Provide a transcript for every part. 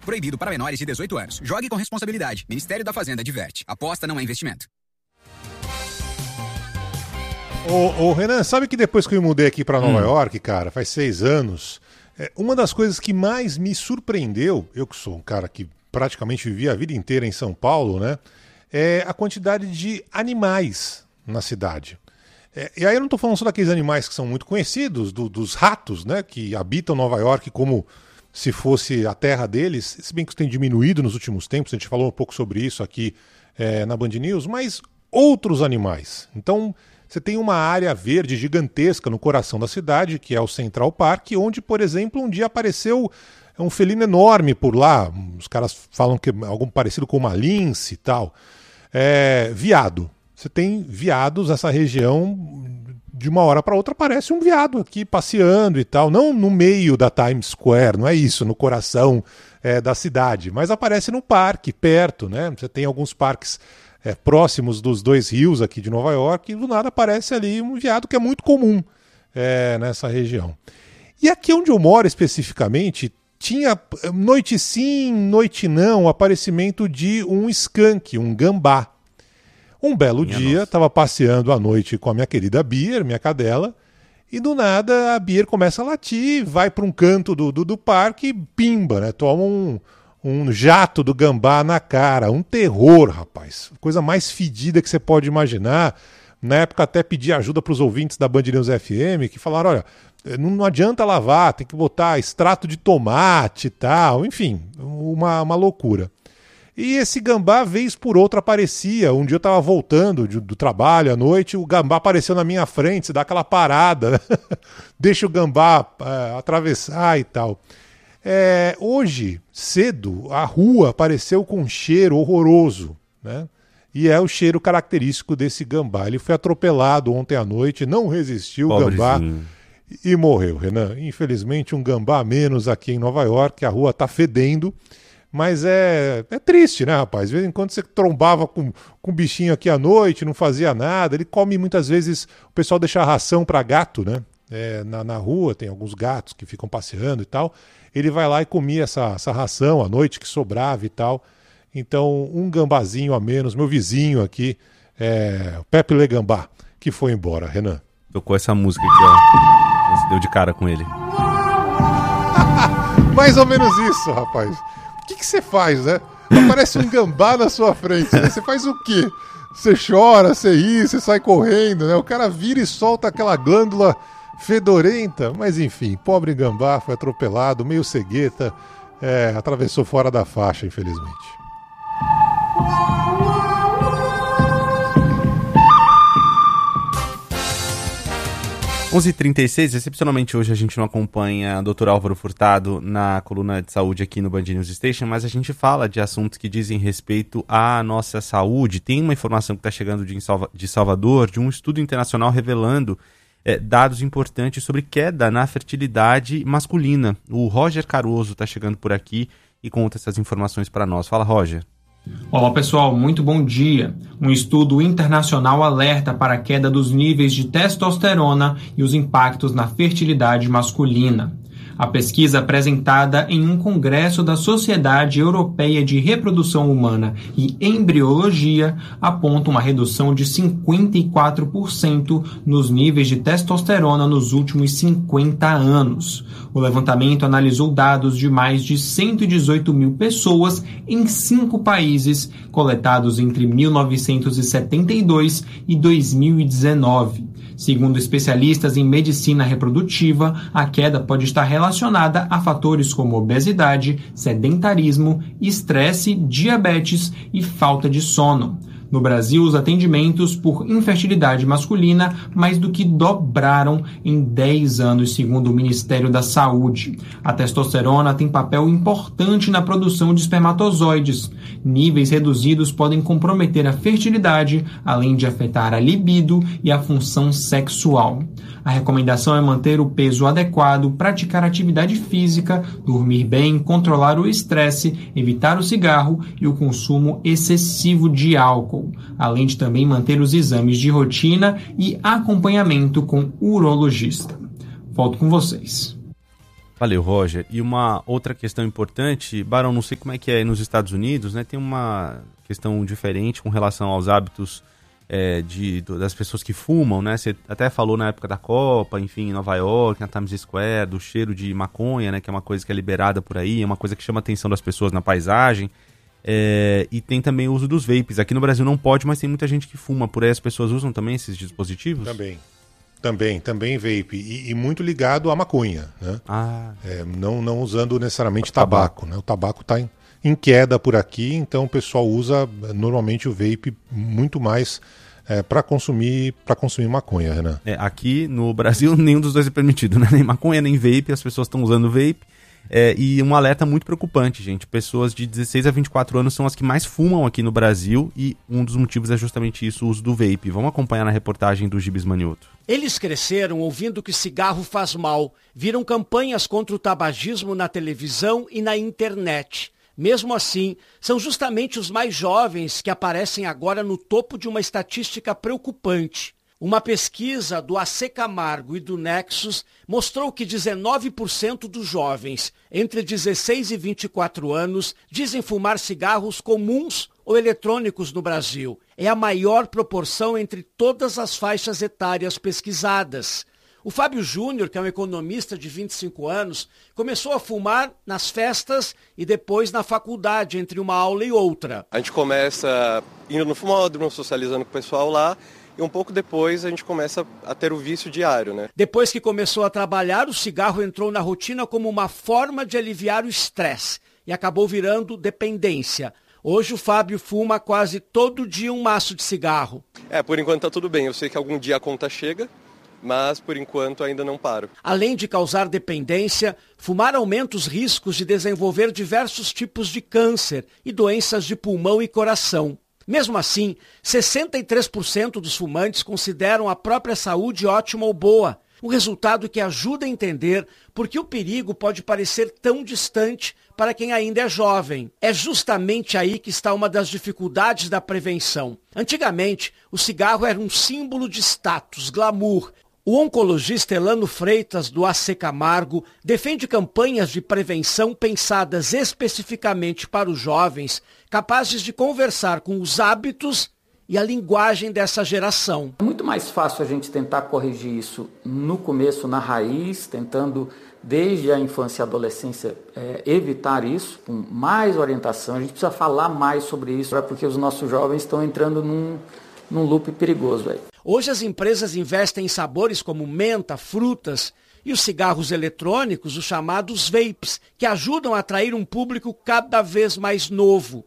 Proibido para menores de 18 anos. Jogue com responsabilidade. Ministério da Fazenda diverte. Aposta não é investimento. Ô Renan, sabe que depois que eu me mudei aqui para Nova York, cara, faz 6 anos, uma das coisas que mais me surpreendeu, eu que sou um cara que praticamente vivi a vida inteira em São Paulo, né, é a quantidade de animais na cidade. E aí eu não estou falando só daqueles animais que são muito conhecidos, dos ratos, né, que habitam Nova York como se fosse a terra deles, se bem que isso tem diminuído nos últimos tempos, a gente falou um pouco sobre isso aqui na Band News, mas outros animais. Então, você tem uma área verde gigantesca no coração da cidade, que é o Central Park, onde, por exemplo, um dia apareceu um felino enorme por lá, os caras falam que é algo parecido com uma lince e tal. Viado. Você tem veados nessa região, de uma hora para outra aparece um veado aqui passeando e tal, não no meio da Times Square, não é isso, no coração da cidade, mas aparece no parque, perto, né? Você tem alguns parques próximos dos dois rios aqui de Nova York, e do nada aparece ali um veado que é muito comum nessa região. E aqui onde eu moro especificamente, tinha noite sim, noite não, o aparecimento de um skunk, um gambá. Um belo dia, estava passeando à noite com a minha querida Beer, minha cadela, e do nada a Beer começa a latir, vai para um canto do parque e pimba, né? Toma um jato do gambá na cara. Um terror, rapaz. Coisa mais fedida que você pode imaginar. Na época até pedi ajuda para os ouvintes da Band News FM, que falaram, olha, não adianta lavar, tem que botar extrato de tomate e tal. Enfim, uma loucura. E esse gambá, vez por outra, aparecia. Um dia eu estava voltando do trabalho à noite, o gambá apareceu na minha frente, você dá aquela parada, né? Deixa o gambá atravessar e tal. Hoje, cedo, a rua apareceu com um cheiro horroroso, né? E é o cheiro característico desse gambá. Ele foi atropelado ontem à noite, não resistiu o gambá e morreu, Renan. Infelizmente, um gambá a menos aqui em Nova York, a rua está fedendo. Mas é triste, né, rapaz? De vez em quando você trombava com um bichinho aqui à noite, não fazia nada. Ele come muitas vezes, o pessoal deixa ração para gato, né? Na rua tem alguns gatos que ficam passeando e tal. Ele vai lá e comia essa ração à noite que sobrava e tal. Então, um gambazinho a menos, meu vizinho aqui, o Pepe Le Gambá, que foi embora, Renan. Tocou essa música aqui, ó. Você deu de cara com ele. Mais ou menos isso, rapaz. O que você faz, né? Aparece um gambá na sua frente, né? Você faz o quê? Você chora, você ri, você sai correndo, né? O cara vira e solta aquela glândula fedorenta. Mas enfim, pobre gambá foi atropelado, meio cegueta, atravessou fora da faixa, infelizmente. 11h36, excepcionalmente hoje a gente não acompanha o Dr. Álvaro Furtado na coluna de saúde aqui no Band News Station, mas a gente fala de assuntos que dizem respeito à nossa saúde. Tem uma informação que está chegando de Salvador, de um estudo internacional revelando dados importantes sobre queda na fertilidade masculina. O Roger Caruso está chegando por aqui e conta essas informações para nós. Fala, Roger. Olá pessoal, muito bom dia. Um estudo internacional alerta para a queda dos níveis de testosterona e os impactos na fertilidade masculina. A pesquisa apresentada em um congresso da Sociedade Europeia de Reprodução Humana e Embriologia aponta uma redução de 54% nos níveis de testosterona nos últimos 50 anos. O levantamento analisou dados de mais de 118 mil pessoas em 5 países, coletados entre 1972 e 2019. Segundo especialistas em medicina reprodutiva, a queda pode estar relacionada a fatores como obesidade, sedentarismo, estresse, diabetes e falta de sono. No Brasil, os atendimentos por infertilidade masculina mais do que dobraram em 10 anos, segundo o Ministério da Saúde. A testosterona tem papel importante na produção de espermatozoides. Níveis reduzidos podem comprometer a fertilidade, além de afetar a libido e a função sexual. A recomendação é manter o peso adequado, praticar atividade física, dormir bem, controlar o estresse, evitar o cigarro e o consumo excessivo de álcool, além de também manter os exames de rotina e acompanhamento com urologista. Volto com vocês. Valeu, Roger. E uma outra questão importante, Barão, não sei como é que é nos Estados Unidos, né? Tem uma questão diferente com relação aos hábitos das pessoas que fumam, né? Você até falou na época da Copa, enfim, em Nova York, na Times Square, do cheiro de maconha, né? Que é uma coisa que é liberada por aí, é uma coisa que chama a atenção das pessoas na paisagem. E tem também o uso dos vapes. Aqui no Brasil não pode, mas tem muita gente que fuma. Por aí as pessoas usam também esses dispositivos? Também vape. E muito ligado à maconha, né? Não usando necessariamente tabaco, né? O tabaco está em queda por aqui, então o pessoal usa normalmente o vape muito mais para consumir maconha, Renan. Aqui no Brasil nenhum dos dois é permitido, né? Nem maconha, nem vape, as pessoas estão usando vape. E um alerta muito preocupante, gente. Pessoas de 16 a 24 anos são as que mais fumam aqui no Brasil e um dos motivos é justamente isso, o uso do vape. Vamos acompanhar na reportagem do Gibis Manioto. Eles cresceram ouvindo que cigarro faz mal, viram campanhas contra o tabagismo na televisão e na internet. Mesmo assim, são justamente os mais jovens que aparecem agora no topo de uma estatística preocupante. Uma pesquisa do AC Camargo e do Nexus mostrou que 19% dos jovens entre 16 e 24 anos dizem fumar cigarros comuns ou eletrônicos no Brasil. É a maior proporção entre todas as faixas etárias pesquisadas. O Fábio Júnior, que é um economista de 25 anos, começou a fumar nas festas e depois na faculdade, entre uma aula e outra. A gente começa indo no fumódromo, socializando com o pessoal lá, e um pouco depois a gente começa a ter o vício diário, né? Depois que começou a trabalhar, o cigarro entrou na rotina como uma forma de aliviar o estresse e acabou virando dependência. Hoje o Fábio fuma quase todo dia um maço de cigarro. Por enquanto tá tudo bem. Eu sei que algum dia a conta chega, mas por enquanto ainda não paro. Além de causar dependência, fumar aumenta os riscos de desenvolver diversos tipos de câncer e doenças de pulmão e coração. Mesmo assim, 63% dos fumantes consideram a própria saúde ótima ou boa, um resultado que ajuda a entender por que o perigo pode parecer tão distante para quem ainda é jovem. É justamente aí que está uma das dificuldades da prevenção. Antigamente, o cigarro era um símbolo de status, glamour. O oncologista Elano Freitas, do AC Camargo, defende campanhas de prevenção pensadas especificamente para os jovens, capazes de conversar com os hábitos e a linguagem dessa geração. É muito mais fácil a gente tentar corrigir isso no começo, na raiz, tentando desde a infância e a adolescência evitar isso, com mais orientação. A gente precisa falar mais sobre isso, porque os nossos jovens estão entrando num loop perigoso aí. Hoje as empresas investem em sabores como menta, frutas e os cigarros eletrônicos, os chamados vapes, que ajudam a atrair um público cada vez mais novo.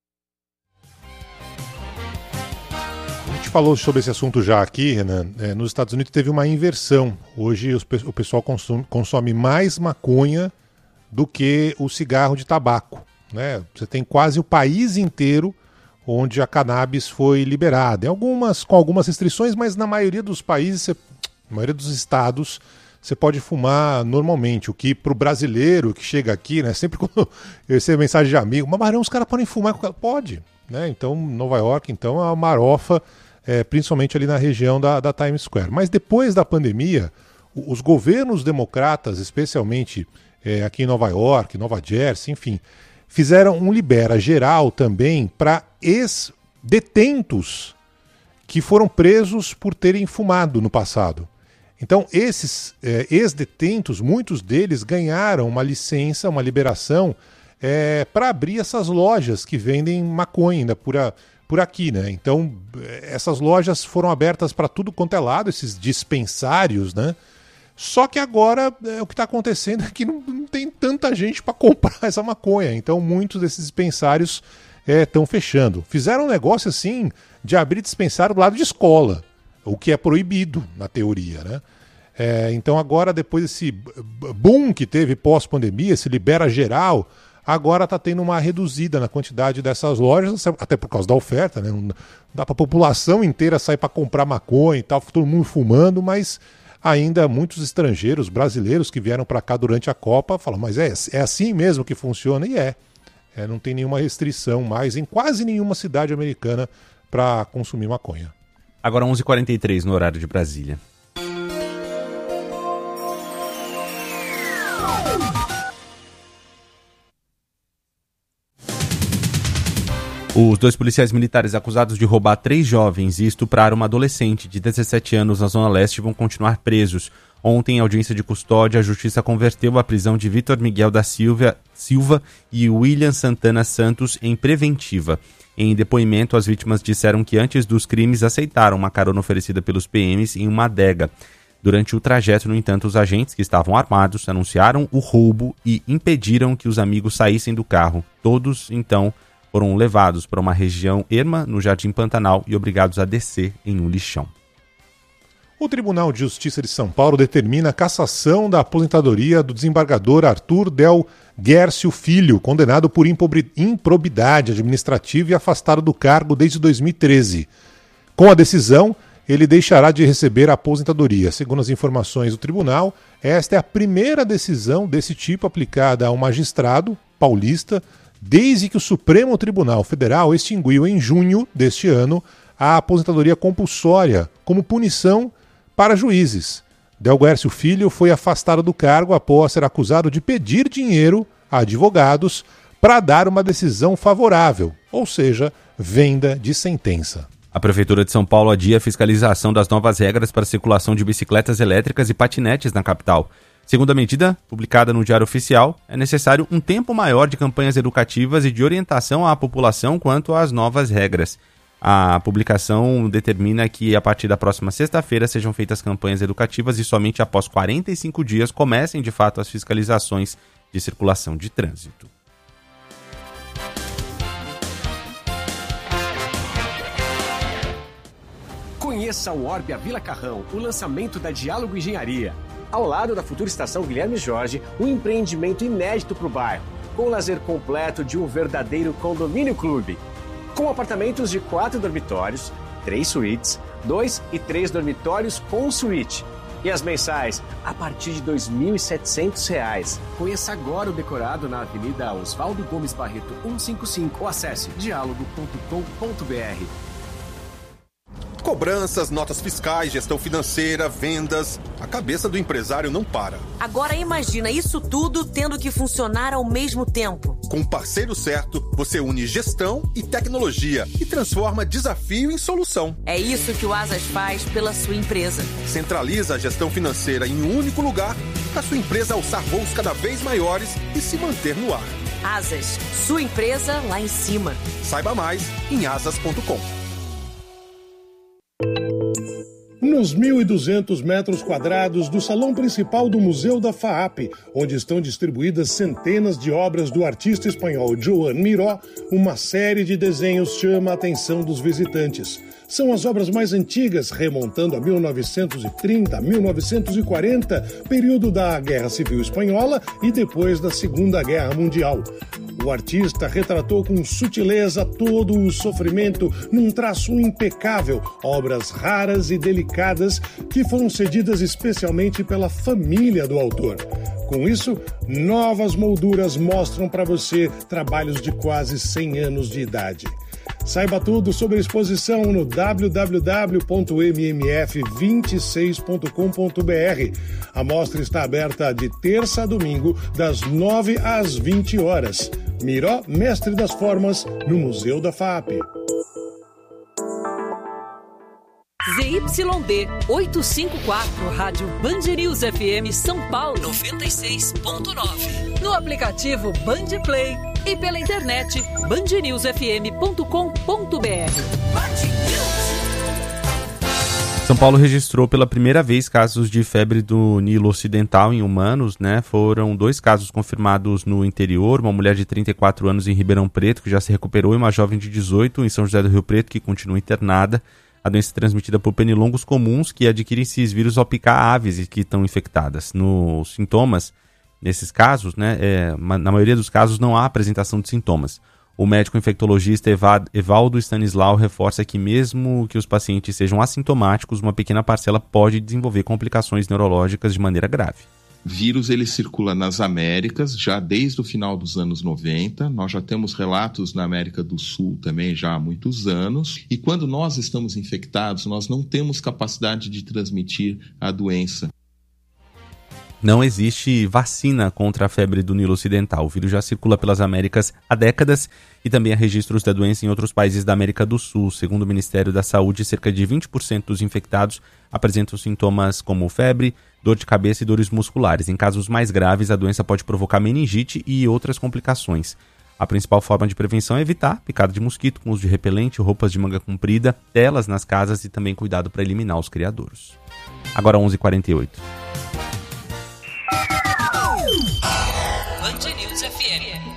A gente falou sobre esse assunto já aqui, Renan. Nos Estados Unidos teve uma inversão. Hoje o pessoal consome mais maconha do que o cigarro de tabaco, né? Você tem quase o país inteiro onde a cannabis foi liberada. Com algumas restrições, mas na maioria dos países, na maioria dos estados, você pode fumar normalmente. O que para o brasileiro que chega aqui, né? Sempre quando eu recebo mensagem de amigo, mas Barão, os caras podem fumar? Pode, né? Então, Nova York, então, é uma marofa, principalmente ali na região da Times Square. Mas depois da pandemia, os governos democratas, especialmente aqui em Nova York, Nova Jersey, enfim, fizeram um libera geral também para ex-detentos que foram presos por terem fumado no passado. Então, esses ex-detentos, muitos deles ganharam uma licença, uma liberação para abrir essas lojas que vendem maconha ainda por aqui, né? Então, essas lojas foram abertas para tudo quanto é lado, esses dispensários, né? Só que agora o que está acontecendo é que não tem tanta gente para comprar essa maconha. Então muitos desses dispensários estão fechando. Fizeram um negócio assim de abrir dispensário do lado de escola, o que é proibido na teoria, né? Então agora, depois desse boom que teve pós-pandemia, se libera geral, agora está tendo uma reduzida na quantidade dessas lojas, até por causa da oferta, né? Não dá para a população inteira sair para comprar maconha e tal, todo mundo fumando, mas ainda muitos estrangeiros, brasileiros que vieram para cá durante a Copa falam, mas é assim mesmo que funciona? E não tem nenhuma restrição mais em quase nenhuma cidade americana para consumir maconha. Agora 11h43 no horário de Brasília. Os 2 policiais militares acusados de roubar 3 jovens e estuprar uma adolescente de 17 anos na Zona Leste vão continuar presos. Ontem, em audiência de custódia, a Justiça converteu a prisão de Vitor Miguel da Silva e William Santana Santos em preventiva. Em depoimento, as vítimas disseram que antes dos crimes aceitaram uma carona oferecida pelos PMs em uma adega. Durante o trajeto, no entanto, os agentes que estavam armados anunciaram o roubo e impediram que os amigos saíssem do carro. Todos, então, foram levados para uma região erma no Jardim Pantanal e obrigados a descer em um lixão. O Tribunal de Justiça de São Paulo determina a cassação da aposentadoria do desembargador Arthur Del Guércio Filho, condenado por improbidade administrativa e afastado do cargo desde 2013. Com a decisão, ele deixará de receber a aposentadoria. Segundo as informações do tribunal, esta é a primeira decisão desse tipo aplicada a um magistrado paulista desde que o Supremo Tribunal Federal extinguiu em junho deste ano a aposentadoria compulsória como punição para juízes. Del Guércio Filho foi afastado do cargo após ser acusado de pedir dinheiro a advogados para dar uma decisão favorável, ou seja, venda de sentença. A Prefeitura de São Paulo adia a fiscalização das novas regras para a circulação de bicicletas elétricas e patinetes na capital. Segundo a medida, publicada no Diário Oficial, é necessário um tempo maior de campanhas educativas e de orientação à população quanto às novas regras. A publicação determina que a partir da próxima sexta-feira sejam feitas campanhas educativas e somente após 45 dias comecem de fato as fiscalizações de circulação de trânsito. Conheça o Orbia Vila Carrão, o lançamento da Diálogo Engenharia. Ao lado da futura estação Guilherme Jorge, um empreendimento inédito para o bairro, com o lazer completo de um verdadeiro condomínio clube. Com apartamentos de 4 dormitórios, 3 suítes, 2 e 3 dormitórios com suíte. E as mensais a partir de R$ 2.700. Conheça agora o decorado na Avenida Oswaldo Gomes Barreto 155 ou acesse dialogo.com.br. Cobranças, notas fiscais, gestão financeira, vendas. A cabeça do empresário não para. Agora imagina isso tudo tendo que funcionar ao mesmo tempo. Com o parceiro certo, você une gestão e tecnologia e transforma desafio em solução. É isso que o Asas faz pela sua empresa. Centraliza a gestão financeira em um único lugar para sua empresa alçar voos cada vez maiores e se manter no ar. Asas, sua empresa lá em cima. Saiba mais em asas.com. Nos 1.200 metros quadrados do salão principal do Museu da FAAP, onde estão distribuídas centenas de obras do artista espanhol Joan Miró, uma série de desenhos chama a atenção dos visitantes. São as obras mais antigas, remontando a 1930, 1940, período da Guerra Civil Espanhola e depois da Segunda Guerra Mundial. O artista retratou com sutileza todo o sofrimento num traço impecável, obras raras e delicadas que foram cedidas especialmente pela família do autor. Com isso, novas molduras mostram para você trabalhos de quase 100 anos de idade. Saiba tudo sobre a exposição no www.mmf26.com.br. A mostra está aberta de terça a domingo, das 9 às 20 horas. Miró, mestre das formas, no Museu da FAAP. ZYD 854, Rádio Band News FM São Paulo 96.9. No aplicativo Band Play e pela internet bandnewsfm.com.br. São Paulo registrou pela primeira vez casos de febre do Nilo Ocidental em humanos, né? Foram 2 casos confirmados no interior, uma mulher de 34 anos em Ribeirão Preto, que já se recuperou, e uma jovem de 18 em São José do Rio Preto, que continua internada. A doença é transmitida por pernilongos comuns que adquirem esses vírus ao picar aves e que estão infectadas. Nos sintomas, nesses casos, né, na maioria dos casos não há apresentação de sintomas. O médico infectologista Evaldo Stanislau reforça que mesmo que os pacientes sejam assintomáticos, uma pequena parcela pode desenvolver complicações neurológicas de maneira grave. Vírus ele circula nas Américas já desde o final dos anos 90, nós já temos relatos na América do Sul também já há muitos anos, e quando nós estamos infectados, nós não temos capacidade de transmitir a doença. não existe vacina contra a febre do Nilo Ocidental. O vírus já circula pelas Américas há décadas e também há registros da doença em outros países da América do Sul. Segundo o Ministério da Saúde, cerca de 20% dos infectados apresentam sintomas como febre, dor de cabeça e dores musculares. Em casos mais graves, a doença pode provocar meningite e outras complicações. A principal forma de prevenção é evitar picada de mosquito com uso de repelente, roupas de manga comprida, telas nas casas e também cuidado para eliminar os criadouros. Agora 11h48. Band News FM.